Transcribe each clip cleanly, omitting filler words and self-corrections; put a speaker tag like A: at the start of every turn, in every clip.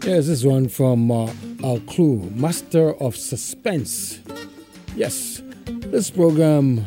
A: Yes, this one from Al Clue, Master of Suspense. Yes, this program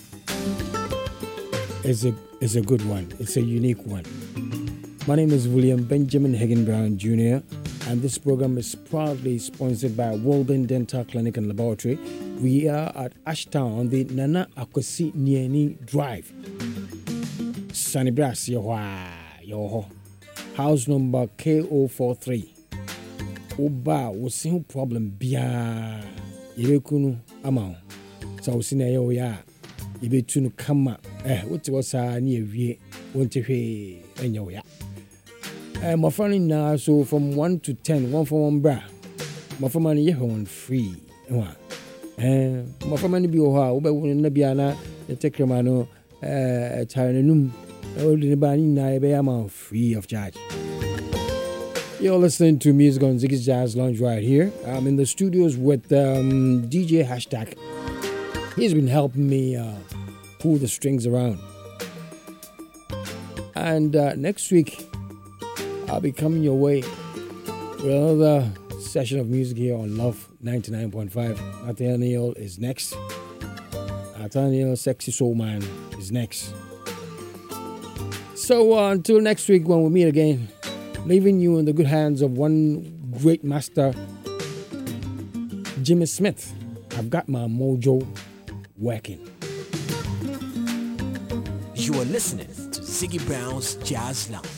A: is a good one. It's a unique one. My name is William Benjamin Hagen Brown Jr., and this program is proudly sponsored by Walden Dental Clinic and Laboratory. We are at Ashtown on the Nana Akwesi Nieni Drive. Sunny Brass, yo, house number KO43. Oba, what's the problem? Bia, Yekunu Amao. So, Sina ya, Ibetunu Kama, what was near we want to hear and yo ya. My friend now, so from 1 to 10, 1 for 1 bra. My friend, you have free. My friend, be oha, Oba wouldn't be ana, the Tekramano, Taranum, only by free of charge. You're listening to Music on Ziggy's Jazz Lounge right here. I'm in the studios with DJ Hashtag. He's been helping me pull the strings around. And next week, I'll be coming your way with another session of music here on Love 99.5. Nathaniel is next. Nathaniel Sexy Soul Man is next. So until next week when we meet again, leaving you in the good hands of one great master, Jimmy Smith. I've got my mojo working.
B: You are listening to Ziggy Brown's Jazz Lounge.